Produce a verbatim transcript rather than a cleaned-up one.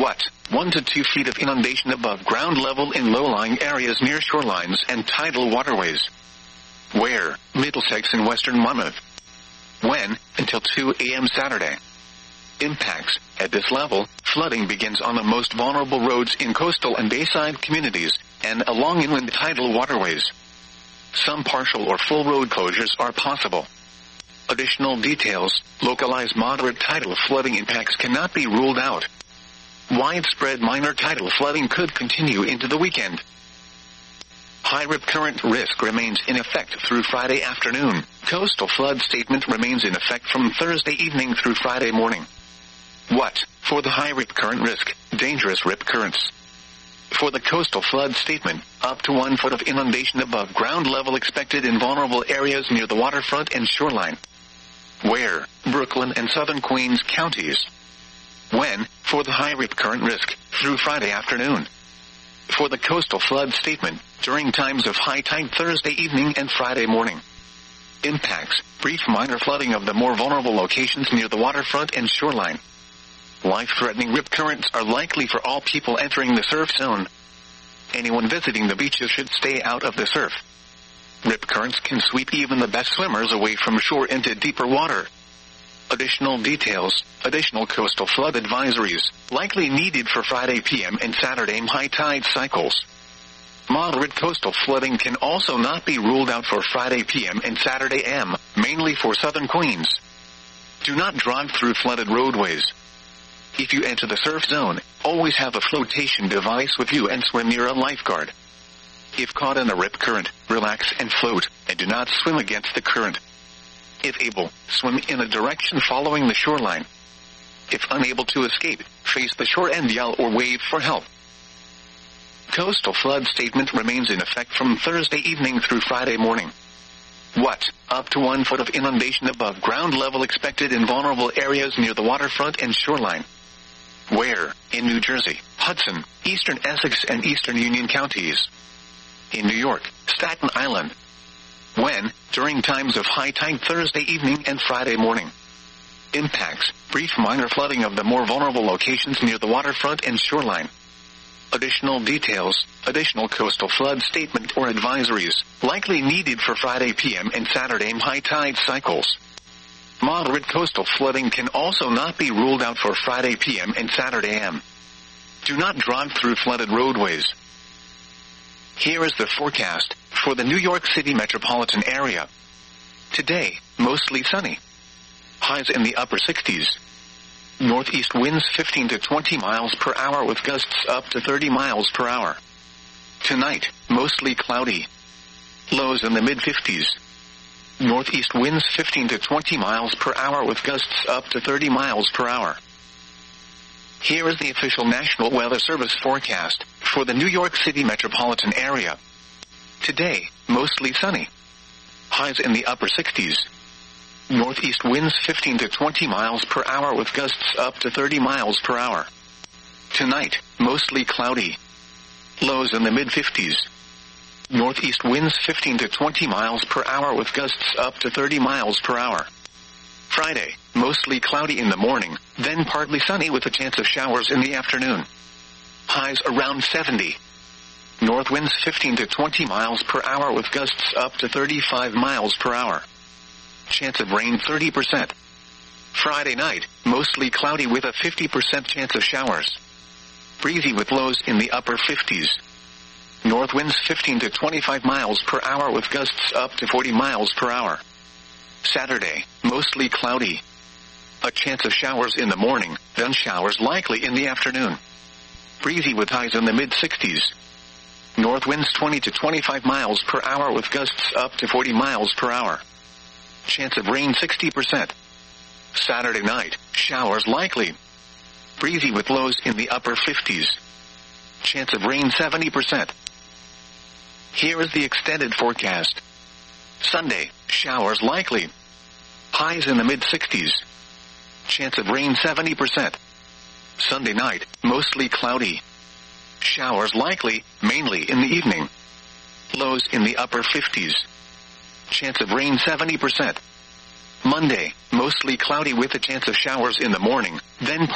What? one to two feet of inundation above ground level in low-lying areas near shorelines and tidal waterways. Where? Middlesex and Western Monmouth. When? Until two a.m. Saturday. Impacts. At this level, flooding begins on the most vulnerable roads in coastal and bayside communities, and along inland tidal waterways. Some partial or full road closures are possible. Additional details. Localized moderate tidal flooding impacts cannot be ruled out. Widespread minor tidal flooding could continue into the weekend. High rip current risk remains in effect through Friday afternoon. Coastal flood statement remains in effect from Thursday evening through Friday morning. What? For the high rip current risk, dangerous rip currents. For the coastal flood statement, up to one foot of inundation above ground level expected in vulnerable areas near the waterfront and shoreline. Where? Brooklyn and southern Queens counties. When? For the high rip current risk, through Friday afternoon. For the coastal flood statement, during times of high tide Thursday evening and Friday morning. Impacts. Brief minor flooding of the more vulnerable locations near the waterfront and shoreline. Life-threatening rip currents are likely for all people entering the surf zone. Anyone visiting the beaches should stay out of the surf. Rip currents can sweep even the best swimmers away from shore into deeper water. Additional details. Additional coastal flood advisories, likely needed for Friday p m and Saturday high tide cycles. Moderate coastal flooding can also not be ruled out for Friday p m and Saturday a m, mainly for southern Queens. Do not drive through flooded roadways. If you enter the surf zone, always have a flotation device with you and swim near a lifeguard. If caught in a rip current, relax and float, and do not swim against the current. If able, swim in a direction following the shoreline. If unable to escape, face the shore and yell or wave for help. Coastal flood statement remains in effect from Thursday evening through Friday morning. What? Up to one foot of inundation above ground level expected in vulnerable areas near the waterfront and shoreline. Where? In New Jersey, Hudson, eastern Essex and eastern Union counties. In New York, Staten Island. When? During times of high tide Thursday evening and Friday morning. Impacts. Brief minor flooding of the more vulnerable locations near the waterfront and shoreline. Additional details. Additional coastal flood statement or advisories, likely needed for Friday p m and Saturday high tide cycles. Moderate coastal flooding can also not be ruled out for Friday p m and Saturday a m. Do not drive through flooded roadways. Here is the forecast for the New York City metropolitan area. Today, mostly sunny. Highs in the upper sixties. Northeast winds fifteen to twenty miles per hour with gusts up to thirty miles per hour. Tonight, mostly cloudy. Lows in the mid-fifties. Northeast winds fifteen to twenty miles per hour with gusts up to thirty miles per hour. Here is the official National Weather Service forecast for the New York City metropolitan area. Today, mostly sunny. Highs in the upper sixties. Northeast winds fifteen to twenty miles per hour with gusts up to thirty miles per hour. Tonight, mostly cloudy. Lows in the mid-fifties. Northeast winds fifteen to twenty miles per hour with gusts up to thirty miles per hour. Friday, mostly cloudy in the morning, then partly sunny with a chance of showers in the afternoon. Highs around seventy. North winds fifteen to twenty miles per hour with gusts up to thirty-five miles per hour. Chance of rain thirty percent. Friday night, mostly cloudy with a fifty percent chance of showers. Breezy with lows in the upper fifties. North winds fifteen to twenty-five miles per hour with gusts up to forty miles per hour. Saturday, mostly cloudy. A chance of showers in the morning, then showers likely in the afternoon. Breezy with highs in the mid-sixties. North winds twenty to twenty-five miles per hour with gusts up to forty miles per hour. Chance of rain sixty percent. Saturday night, showers likely. Breezy with lows in the upper fifties. Chance of rain seventy percent. Here is the extended forecast. Sunday, showers likely. Highs in the mid-sixties. Chance of rain seventy percent. Sunday night, mostly cloudy. Showers likely, mainly in the evening. Lows in the upper fifties. Chance of rain seventy percent. Monday, mostly cloudy with a chance of showers in the morning, then